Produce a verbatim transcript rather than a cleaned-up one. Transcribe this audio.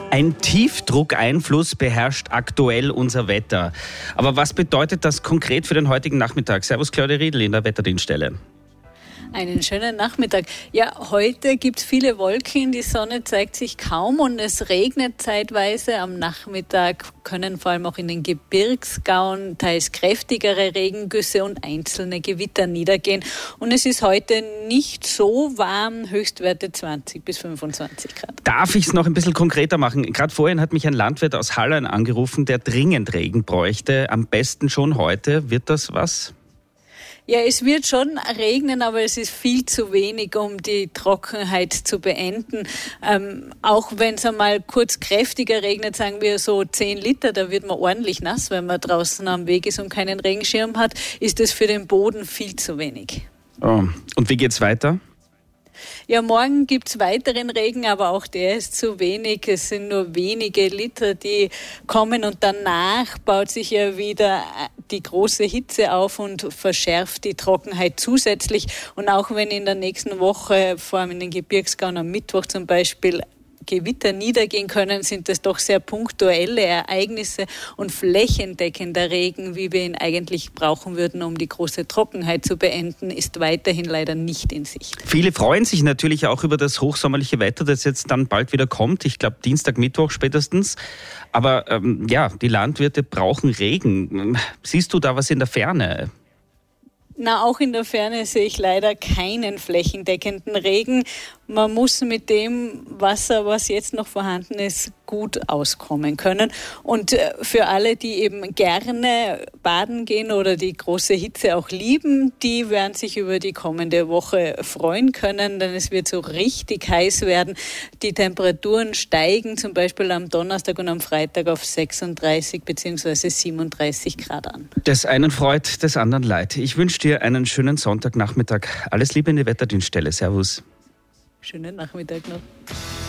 Ein Tiefdruckeinfluss beherrscht aktuell unser Wetter. Aber was bedeutet das konkret für den heutigen Nachmittag? Servus Claudia Riedl in der Wetterdienststelle. Einen schönen Nachmittag. Ja, heute gibt es viele Wolken, die Sonne zeigt sich kaum und es regnet zeitweise. Am Nachmittag können vor allem auch in den Gebirgsgauen teils kräftigere Regengüsse und einzelne Gewitter niedergehen. Und es ist heute nicht so warm, Höchstwerte zwanzig bis fünfundzwanzig Grad. Darf ich es noch ein bisschen konkreter machen? Gerade vorhin hat mich ein Landwirt aus Hallein angerufen, der dringend Regen bräuchte. Am besten schon heute. Wird das was? Ja, es wird schon regnen, aber es ist viel zu wenig, um die Trockenheit zu beenden. Ähm, auch wenn es einmal kurz kräftiger regnet, sagen wir so zehn Liter, da wird man ordentlich nass, wenn man draußen am Weg ist und keinen Regenschirm hat, ist es für den Boden viel zu wenig. Oh. Und wie geht's weiter? Ja, morgen gibt es weiteren Regen, aber auch der ist zu wenig. Es sind nur wenige Liter, die kommen und danach baut sich ja wieder die große Hitze auf und verschärft die Trockenheit zusätzlich. Und auch wenn in der nächsten Woche, vor allem in den Gebirgsgauen am Mittwoch zum Beispiel, Gewitter niedergehen können, sind das doch sehr punktuelle Ereignisse und flächendeckender Regen, wie wir ihn eigentlich brauchen würden, um die große Trockenheit zu beenden, ist weiterhin leider nicht in Sicht. Viele freuen sich natürlich auch über das hochsommerliche Wetter, das jetzt dann bald wieder kommt. Ich glaube Dienstag, Mittwoch spätestens. Aber ähm, ja, die Landwirte brauchen Regen. Siehst du da was in der Ferne? Na, auch in der Ferne sehe ich leider keinen flächendeckenden Regen. Man muss mit dem Wasser, was jetzt noch vorhanden ist, gut auskommen können. Und für alle, die eben gerne baden gehen oder die große Hitze auch lieben, die werden sich über die kommende Woche freuen können, denn es wird so richtig heiß werden. Die Temperaturen steigen zum Beispiel am Donnerstag und am Freitag auf sechsunddreißig bzw. siebenunddreißig Grad an. Des einen freut, des anderen leid. Ich wünsche dir einen schönen Sonntagnachmittag. Alles Liebe in die Wetterdienststelle. Servus. Schönen Nachmittag noch.